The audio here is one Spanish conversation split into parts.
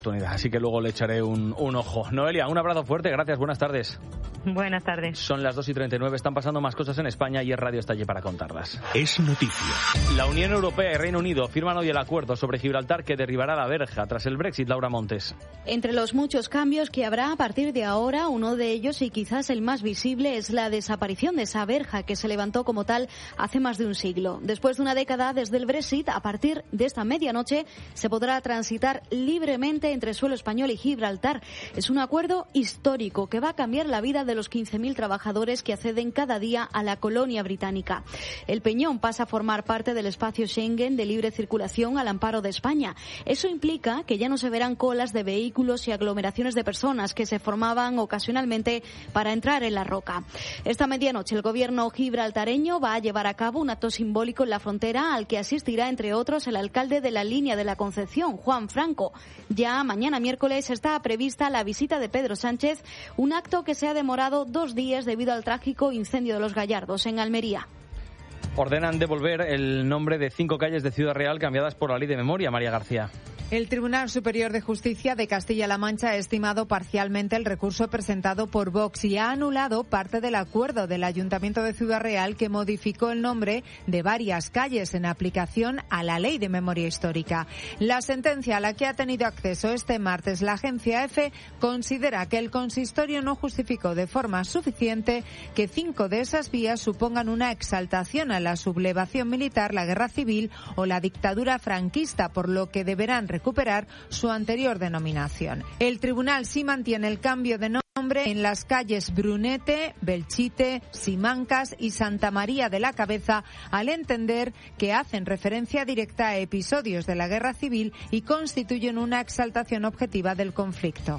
Así que luego le echaré un ojo. Noelia, un abrazo fuerte, gracias, buenas tardes. Buenas tardes. Son las 2:39, están pasando más cosas en España y el Radio está allí para contarlas. Es noticia. La Unión Europea y Reino Unido firman hoy el acuerdo sobre Gibraltar que derribará la verja tras el Brexit. Laura Montes. Entre los muchos cambios que habrá a partir de ahora, uno de ellos y quizás el más visible es la desaparición de esa verja que se levantó como tal hace más de un siglo. Después de una década desde el Brexit, a partir de esta medianoche se podrá transitar libremente entre suelo español y Gibraltar. Es un acuerdo histórico que va a cambiar la vida de los 15.000 trabajadores que acceden cada día a la colonia británica. El Peñón pasa a formar parte del espacio Schengen de libre circulación al amparo de España. Eso implica que ya no se verán colas de vehículos y aglomeraciones de personas que se formaban ocasionalmente para entrar en la roca. Esta medianoche el gobierno gibraltareño va a llevar a cabo un acto simbólico en la frontera al que asistirá, entre otros, el alcalde de la Línea de la Concepción, Juan Franco. Ya mañana miércoles está prevista la visita de Pedro Sánchez, un acto que se ha demorado 2 días debido al trágico incendio de Los Gallardos en Almería. Ordenan devolver el nombre de 5 calles de Ciudad Real cambiadas por la Ley de Memoria. María García. El Tribunal Superior de Justicia de Castilla-La Mancha ha estimado parcialmente el recurso presentado por Vox y ha anulado parte del acuerdo del Ayuntamiento de Ciudad Real que modificó el nombre de varias calles en aplicación a la Ley de Memoria Histórica. La sentencia a la que ha tenido acceso este martes la agencia EFE considera que el consistorio no justificó de forma suficiente que 5 de esas vías supongan una exaltación a la sublevación militar, la guerra civil o la dictadura franquista, por lo que deberán recuperar su anterior denominación. El tribunal sí mantiene el cambio de nombre en las calles Brunete, Belchite, Simancas y Santa María de la Cabeza, al entender que hacen referencia directa a episodios de la guerra civil y constituyen una exaltación objetiva del conflicto.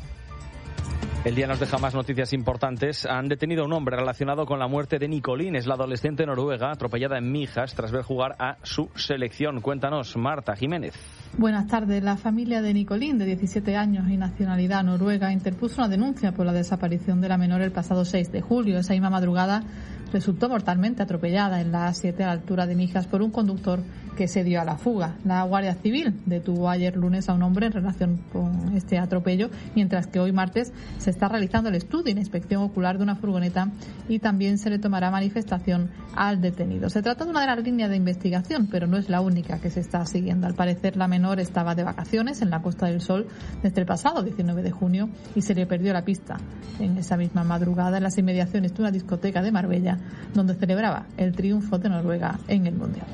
El día nos deja más noticias importantes. Han detenido a un hombre relacionado con la muerte de Nicolín. Es la adolescente noruega atropellada en Mijas tras ver jugar a su selección. Cuéntanos, Marta Jiménez. Buenas tardes. La familia de Nicolín, de 17 años y nacionalidad noruega, interpuso una denuncia por la desaparición de la menor el pasado 6 de julio. Esa misma madrugada resultó mortalmente atropellada en la A7 a la altura de Mijas por un conductor que se dio a la fuga. La Guardia Civil detuvo ayer lunes a un hombre en relación con este atropello, mientras que hoy martes se está realizando el estudio y la inspección ocular de una furgoneta y también se le tomará manifestación al detenido. Se trata de una de las líneas de investigación, pero no es la única que se está siguiendo. Al parecer, la menor estaba de vacaciones en la Costa del Sol desde el pasado 19 de junio y se le perdió la pista en esa misma madrugada en las inmediaciones de una discoteca de Marbella, donde celebraba el triunfo de Noruega en el Mundial.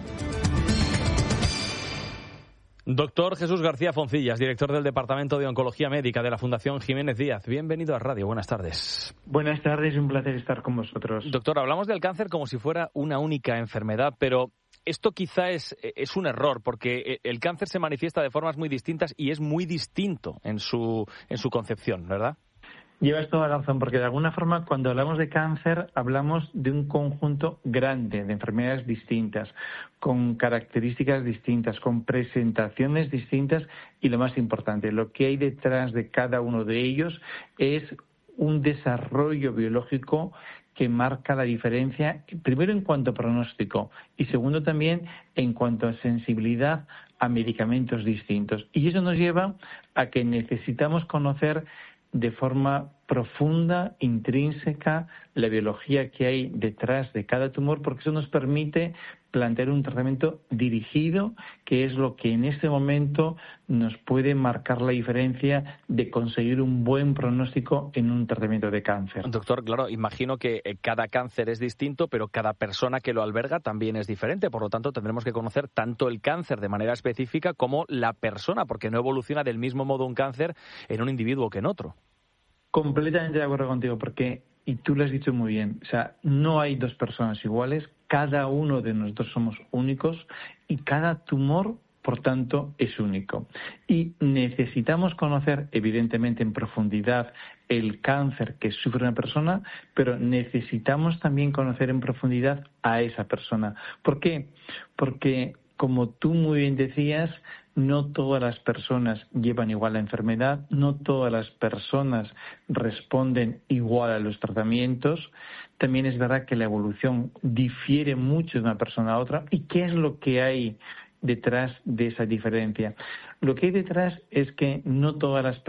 Doctor Jesús García Foncillas, director del Departamento de Oncología Médica de la Fundación Jiménez Díaz. Bienvenido a Radio. Buenas tardes. Buenas tardes, un placer estar con vosotros. Doctor, hablamos del cáncer como si fuera una única enfermedad, pero esto quizá es un error, porque el cáncer se manifiesta de formas muy distintas y es muy distinto en su concepción, ¿verdad? Llevas toda la razón, porque de alguna forma cuando hablamos de cáncer hablamos de un conjunto grande de enfermedades distintas, con características distintas, con presentaciones distintas y lo más importante, lo que hay detrás de cada uno de ellos es un desarrollo biológico que marca la diferencia, primero en cuanto a pronóstico y segundo también en cuanto a sensibilidad a medicamentos distintos. Y eso nos lleva a que necesitamos conocer de forma profunda, intrínseca, la biología que hay detrás de cada tumor, porque eso nos permite plantear un tratamiento dirigido, que es lo que en este momento nos puede marcar la diferencia de conseguir un buen pronóstico en un tratamiento de cáncer. Doctor, claro, imagino que cada cáncer es distinto, pero cada persona que lo alberga también es diferente. Por lo tanto, tendremos que conocer tanto el cáncer de manera específica como la persona, porque no evoluciona del mismo modo un cáncer en un individuo que en otro. Completamente de acuerdo contigo, porque, y tú lo has dicho muy bien, o sea, no hay dos personas iguales, cada uno de nosotros somos únicos y cada tumor, por tanto, es único. Y necesitamos conocer, evidentemente, en profundidad el cáncer que sufre una persona, pero necesitamos también conocer en profundidad a esa persona. ¿Por qué? Porque, como tú muy bien decías, no todas las personas llevan igual la enfermedad, no todas las personas responden igual a los tratamientos. También es verdad que la evolución difiere mucho de una persona a otra. ¿Y qué es lo que hay detrás de esa diferencia? Lo que hay detrás es que no todas las